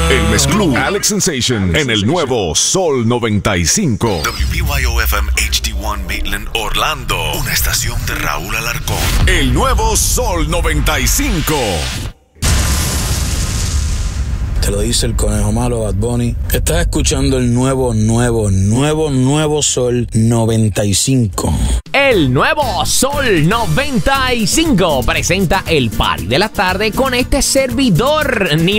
El mezclú Alex Sensation en el nuevo Sol 95. WBYO-FM HD1 Maitland, Orlando. Una estación de Raúl Alarcón. El nuevo Sol 95. Te lo dice el conejo malo, Bad Bunny. Estás escuchando el nuevo Sol 95. El nuevo Sol 95 presenta el party de la tarde con este servidor.